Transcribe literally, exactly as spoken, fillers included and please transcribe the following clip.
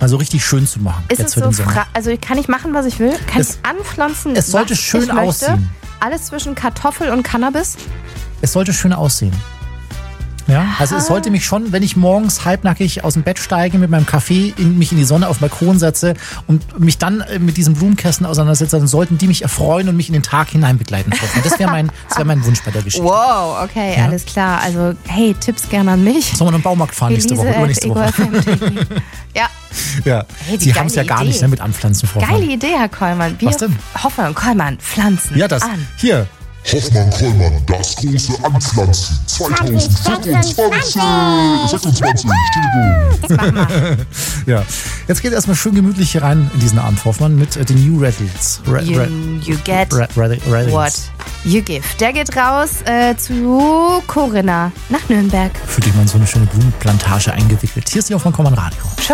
Also richtig schön zu machen. Ist jetzt es für so den Sommer. fra- also kann ich machen, was ich will? Kann Es- ich anpflanzen, es sollte was schön ich möchte? aussehen. Alles zwischen Kartoffel und Cannabis? Es sollte schön aussehen. Ja, also es sollte mich schon, wenn ich morgens halbnackig aus dem Bett steige, mit meinem Kaffee, in, mich in die Sonne auf den Balkon setze und mich dann äh, mit diesen Blumenkästen auseinandersetze, dann sollten die mich erfreuen und mich in den Tag hinein begleiten. Das wäre mein, das wär mein Wunsch bei der Geschichte. Wow, okay, Ja. alles klar. Also, hey, Tipps gerne an mich. Sollen wir noch einen Baumarkt fahren nächste Woche, übernächste Woche? Ja, Ja. Hey, wie Sie haben es ja geile gar Idee. nicht ne, mit Anpflanzen vor. geile Idee, Herr Kollmann. Wir Was denn? Hoffmann, Kollmann, pflanzen Ja, das. an. Hier. Hoffmann Kollmann, das große Anpflanzen zwanzig fünfundzwanzig. sechsundzwanzig, Entschuldigung. Das machen wir. Ja. Jetzt geht erstmal schön gemütlich hier rein in diesen Abend, Hoffmann, mit äh, den New Radicals. Ra- You, Ra- you get Ra- Ra- Radicals. what you give. Der geht raus äh, zu Corinna nach Nürnberg. Fühlt dich mal in so eine schöne Blumenplantage eingewickelt. Hier ist die Hoffmann Kollmann Radio.